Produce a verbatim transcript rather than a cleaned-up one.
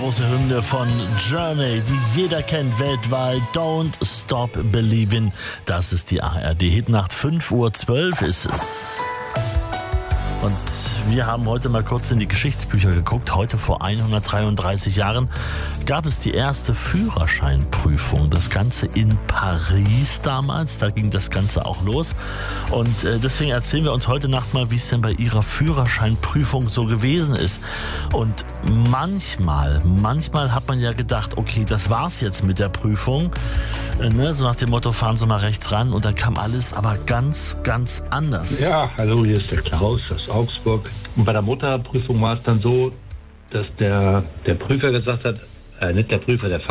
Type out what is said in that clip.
große Hymne von Journey, die jeder kennt weltweit. Don't Stop Believin'. Das ist die A R D-Hitnacht. fünf Uhr zwölf ist es. Und wir haben heute mal kurz in die Geschichtsbücher geguckt. Heute vor hundertdreiunddreißig Jahren gab es die erste Führerscheinprüfung. Das Ganze in Paris damals. Da ging das Ganze auch los. Und äh, deswegen erzählen wir uns heute Nacht mal, wie es denn bei Ihrer Führerscheinprüfung so gewesen ist. Und manchmal, manchmal hat man ja gedacht, okay, das war's jetzt mit der Prüfung. Äh, ne? So nach dem Motto, fahren Sie mal rechts ran. Und dann kam alles aber ganz, ganz anders. Ja, hallo, hier ist der Klaus aus Augsburg. Und bei der Motorprüfung war es dann so, dass der, der Prüfer gesagt hat, äh, nicht der Prüfer, der Fahrer,